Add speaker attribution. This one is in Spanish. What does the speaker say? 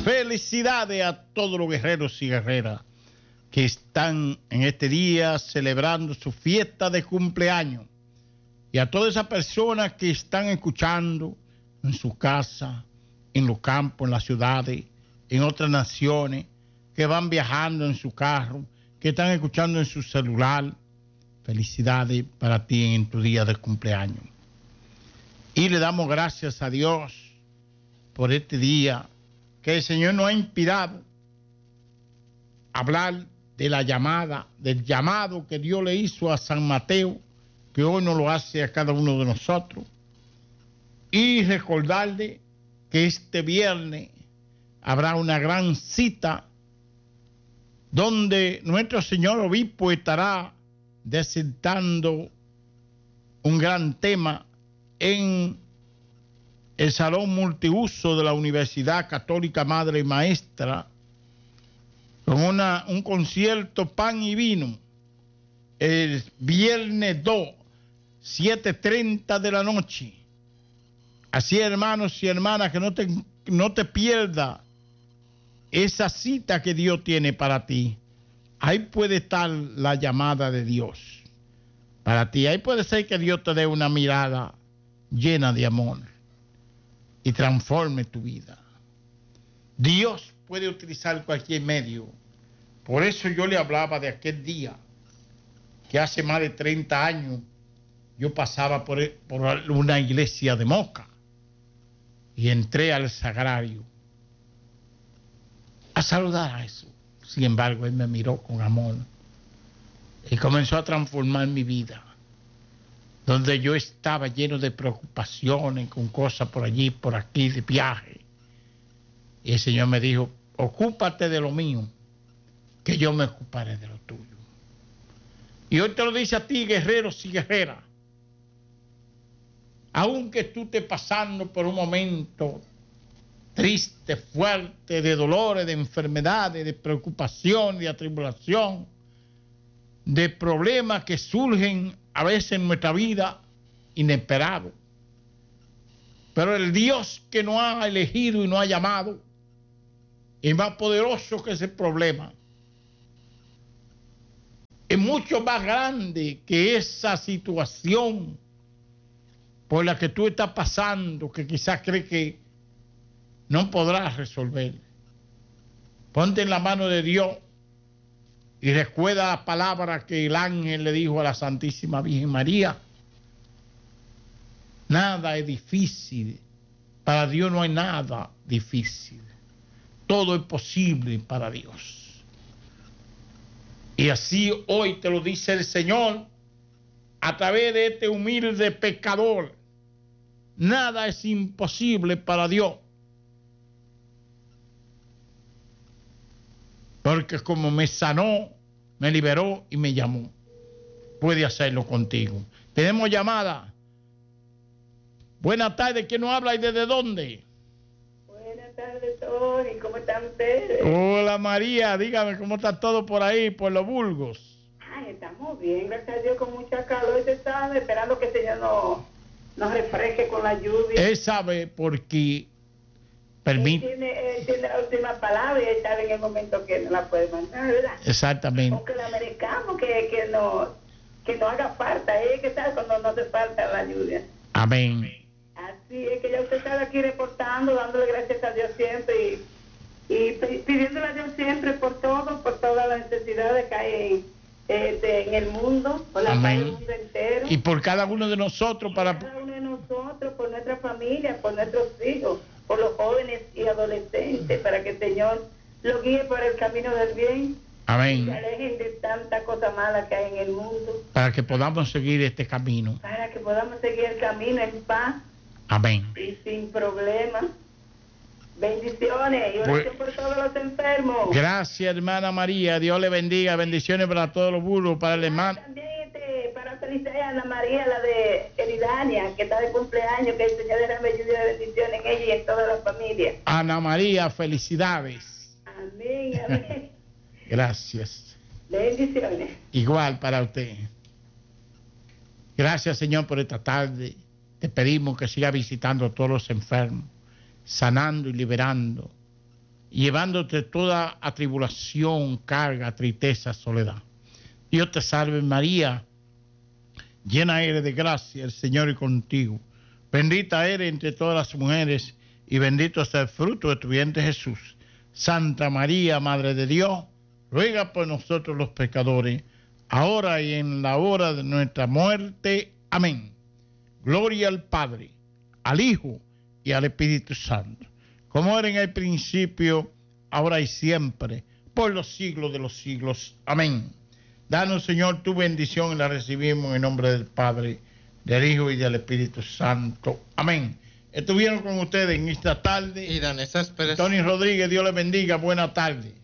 Speaker 1: Felicidades a todos los guerreros y guerreras que están en este día celebrando su fiesta de cumpleaños. Y a todas esas personas que están escuchando en su casa, en los campos, en las ciudades, en otras naciones, que van viajando en su carro, que están escuchando en su celular. Felicidades para ti en tu día de cumpleaños. Y le damos gracias a Dios por este día que el Señor nos ha inspirado a hablar de la llamada, del llamado que Dios le hizo a San Mateo, que hoy nos lo hace a cada uno de nosotros. Y recordarle que este viernes habrá una gran cita donde nuestro señor obispo estará disertando un gran tema en el Salón Multiuso de la Universidad Católica Madre y Maestra, con un concierto Pan y Vino, el viernes 2, 7:30 de la noche. Así, hermanos y hermanas, que no te pierdas esa cita que Dios tiene para ti. Ahí puede estar la llamada de Dios para ti. Ahí puede ser que Dios te dé una mirada llena de amor y transforme tu vida. Dios puede utilizar cualquier medio. Por eso yo le hablaba de aquel día que hace más de 30 años yo pasaba por una iglesia de Moca y entré al sagrario a saludar a Jesús. Sin embargo, Él me miró con amor y comenzó a transformar mi vida, donde yo estaba lleno de preocupaciones, con cosas por allí, por aquí, de viaje. Y el Señor me dijo: ocúpate de lo mío, que yo me ocuparé de lo tuyo. Y hoy te lo dice a ti, guerreros y guerreras. Aunque tú estés pasando por un momento triste, fuerte, de dolores, de enfermedades, de preocupación, de atribulación, de problemas que surgen a veces en nuestra vida inesperados. Pero el Dios que nos ha elegido y nos ha llamado es más poderoso que ese problema. Es mucho más grande que esa situación por la que tú estás pasando, que quizás crees que no podrás resolver. Ponte en la mano de Dios y recuerda la palabra que el ángel le dijo a la Santísima Virgen María. Nada es difícil. Para Dios no hay nada difícil. Todo es posible para Dios. Y así hoy te lo dice el Señor a través de este humilde pecador. Nada es imposible para Dios. Porque como me sanó, me liberó y me llamó, puede hacerlo contigo. Tenemos llamada. Buenas tardes, ¿quién nos habla y desde dónde?
Speaker 2: Buenas tardes, Tony, ¿cómo están ustedes?
Speaker 1: Hola María, dígame cómo está todo por ahí, por los Burgos.
Speaker 2: Ay, estamos bien, gracias a Dios, con mucha calor, están esperando que el Señor nos refresque con la lluvia.
Speaker 1: Él sabe porque
Speaker 2: permite. Él tiene la última palabra y él sabe en el momento que no la puede mandar, ¿verdad?
Speaker 1: Exactamente.
Speaker 2: Porque la americano que no haga falta, que sabe cuando no hace falta la lluvia.
Speaker 1: Amén.
Speaker 2: Así es que ya usted está aquí reportando, dándole gracias a Dios siempre y pidiéndole a Dios siempre por todo, por todas las necesidades que hay en el mundo, por la paz del mundo entero.
Speaker 1: Y por cada uno de nosotros,
Speaker 2: por nuestra familia, por nuestros hijos, por los jóvenes y adolescentes, para que el Señor los guíe por el camino del bien.
Speaker 1: Amén.
Speaker 2: Y se alejen de tanta cosa mala que hay en el mundo.
Speaker 1: Para que podamos seguir este camino.
Speaker 2: Para que podamos seguir el camino en paz.
Speaker 1: Amén.
Speaker 2: Y sin problemas. Bendiciones y oración por todos los enfermos.
Speaker 1: Gracias, hermana María. Dios le bendiga. Bendiciones para todos los burros, para el hermano.
Speaker 2: También para felicitar a Ana María, la de Eridania, que está de cumpleaños, que el Señor derrame lluvia de bendiciones en ella y en toda la familia.
Speaker 1: Ana María, felicidades.
Speaker 2: Amén, amén.
Speaker 1: Gracias.
Speaker 2: Bendiciones.
Speaker 1: Igual para usted. Gracias, Señor, por esta tarde. Te pedimos que siga visitando a todos los enfermos, sanando y liberando, llevándote toda atribulación, carga, tristeza, soledad. Dios te salve María, llena eres de gracia, el Señor es contigo. Bendita eres entre todas las mujeres y bendito es el fruto de tu vientre Jesús. Santa María, Madre de Dios, ruega por nosotros los pecadores, ahora y en la hora de nuestra muerte. Amén. Gloria al Padre, al Hijo y al Espíritu Santo, como era en el principio, ahora y siempre, por los siglos de los siglos. Amén. Danos, Señor, tu bendición y la recibimos en el nombre del Padre, del Hijo y del Espíritu Santo. Amén. Estuvieron con ustedes en esta tarde
Speaker 3: y Danesa Pérez.
Speaker 1: Tony Rodríguez, Dios les bendiga. Buena tarde.